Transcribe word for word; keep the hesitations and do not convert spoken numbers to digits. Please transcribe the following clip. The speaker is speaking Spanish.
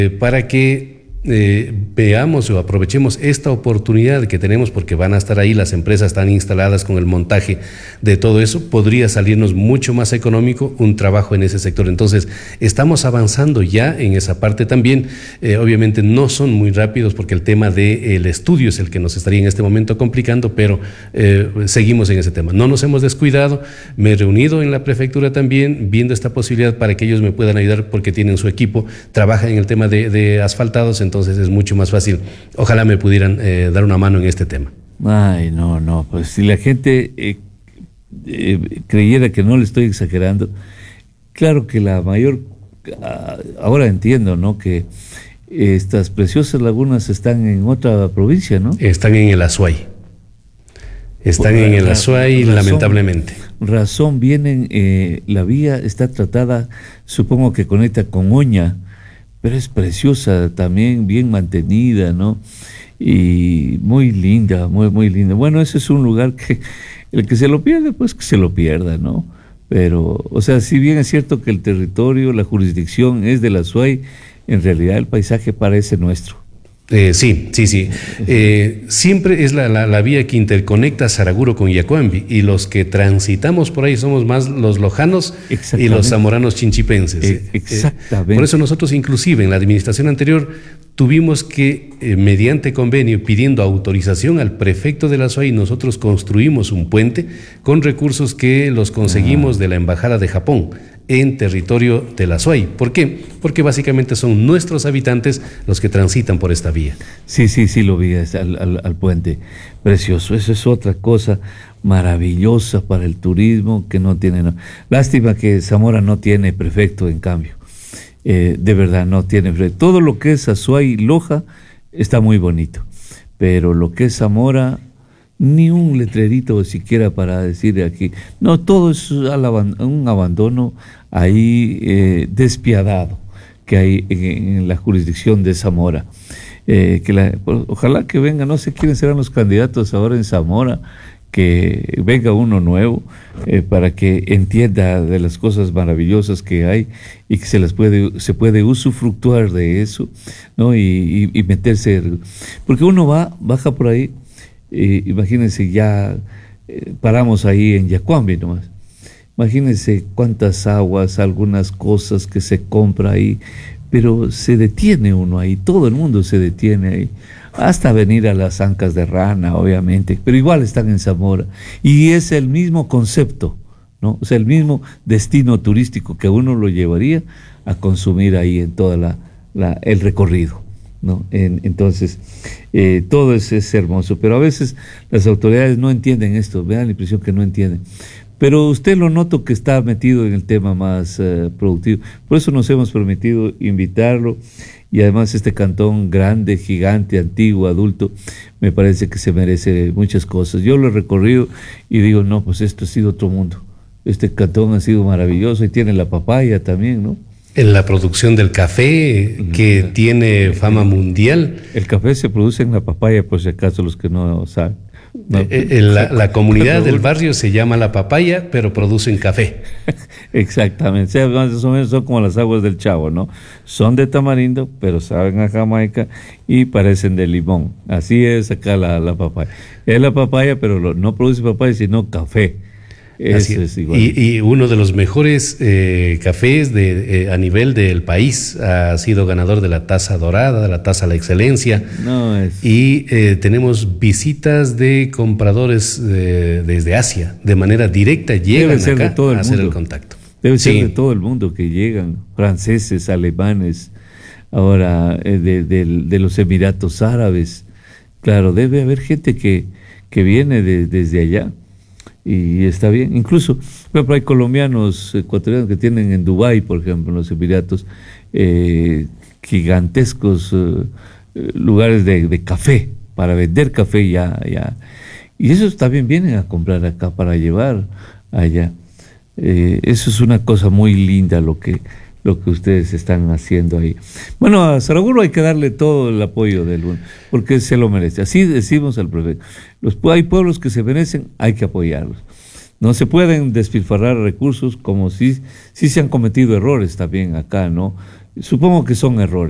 para que eh, veamos o aprovechemos esta oportunidad que tenemos, porque van a estar ahí, las empresas están instaladas con el montaje de todo eso, podría salirnos mucho más económico un trabajo en ese sector. Entonces estamos avanzando ya en esa parte también. Eh, obviamente no son muy rápidos porque el tema del estudio es el que nos estaría en este momento complicando, pero eh, seguimos en ese tema, no nos hemos descuidado. Me he reunido en la prefectura también viendo esta posibilidad para que ellos me puedan ayudar, porque tienen su equipo, trabajan en el tema de, de asfaltados, entonces es mucho más fácil. Ojalá me pudieran eh, dar una mano en este tema. Ay, no, no, pues si la gente eh, eh, creyera que no le estoy exagerando, claro que la mayor, ahora entiendo, ¿no?, que estas preciosas lagunas están en otra provincia, ¿no? Están en el Azuay. Están Por, en el Azuay, razón, lamentablemente. Razón, vienen, eh, la vía está tratada, supongo que conecta con Oña, pero es preciosa también, bien mantenida, ¿no? Y muy linda, muy, muy linda. Bueno, ese es un lugar que el que se lo pierde, pues que se lo pierda, ¿no? Pero, o sea, si bien es cierto que el territorio, la jurisdicción es de la Azuay, en realidad el paisaje parece nuestro. Eh, sí, sí, sí. Eh, siempre es la, la, la vía que interconecta Saraguro con Yacuambi, y los que transitamos por ahí somos más los lojanos y los zamoranos chinchipenses. Eh, exactamente. Eh, por eso nosotros, inclusive en la administración anterior, tuvimos que, eh, mediante convenio, pidiendo autorización al prefecto de la Azuay, nosotros construimos un puente con recursos que los conseguimos ah. de la Embajada de Japón en territorio de la Azuay. ¿Por qué? Porque básicamente son nuestros habitantes los que transitan por esta vía. Sí, sí, sí, lo vi al, al, al puente. Precioso. Eso es otra cosa maravillosa para el turismo que no tiene. No. Lástima que Zamora no tiene prefecto, en cambio. Eh, de verdad, no tiene prefecto. Todo lo que es Azuay y Loja está muy bonito, pero lo que es Zamora, ni un letrerito siquiera para decir aquí. No, todo es un abandono ahí eh, despiadado que hay en, en la jurisdicción de Zamora. Eh, que la, pues, ojalá que venga, no sé quiénes serán los candidatos ahora en Zamora, que venga uno nuevo eh, para que entienda de las cosas maravillosas que hay y que se las puede, se puede usufructuar de eso, ¿no? Y, y, y meterse, porque uno va, baja por ahí. Eh, imagínense, ya eh, paramos ahí en Yacuambi nomás. Imagínense cuántas aguas, algunas cosas que se compra ahí, pero se detiene uno ahí, todo el mundo se detiene ahí, hasta venir a las Ancas de Rana, obviamente, pero igual están en Zamora. Y es el mismo concepto, ¿no? O sea, el mismo destino turístico que uno lo llevaría a consumir ahí en toda la, la el recorrido, ¿no? En, entonces, eh, todo es, es hermoso, pero a veces las autoridades no entienden esto, me da la impresión que no entienden. Pero usted lo noto que está metido en el tema más uh, productivo, por eso nos hemos permitido invitarlo, y además este cantón grande, gigante, antiguo, adulto, me parece que se merece muchas cosas. Yo lo he recorrido y digo, no, pues esto ha sido otro mundo, este cantón ha sido maravilloso, y tiene la papaya también, ¿no? En la producción del café, que uh-huh. tiene fama mundial. El café se produce en la papaya, por si acaso los que no saben. No. Eh, la, la comunidad del barrio se llama La Papaya, pero producen café. Exactamente, o sea, más o menos son como las aguas del Chavo, ¿no? Son de tamarindo, pero saben a Jamaica y parecen de limón. Así es acá la, la papaya. Es la papaya, pero lo, no produce papaya, sino café. Eso es igual. Y, y uno de los mejores eh, cafés de, eh, a nivel del país, ha sido ganador de la Taza Dorada, de la Taza a la Excelencia. No, es... Y eh, tenemos visitas de compradores eh, desde Asia, de manera directa llegan ser acá de todo el a hacer mundo. el contacto. Debe ser sí. de todo el mundo que llegan, franceses, alemanes, ahora eh, de, de, de los Emiratos Árabes. Claro, debe haber gente que, que viene de, desde allá. Y está bien, incluso por ejemplo, hay colombianos, ecuatorianos que tienen en Dubái, por ejemplo, en los Emiratos, eh, gigantescos eh, lugares de, de café, para vender café ya, ya. Y esos también vienen a comprar acá para llevar allá. Eh, eso es una cosa muy linda lo que, lo que ustedes están haciendo ahí. Bueno, a Saraguro hay que darle todo el apoyo del mundo, porque se lo merece. Así decimos al prefecto. Los, hay pueblos que se merecen, hay que apoyarlos. No se pueden despilfarrar recursos, como si, si se han cometido errores también acá, ¿no? Supongo que son errores.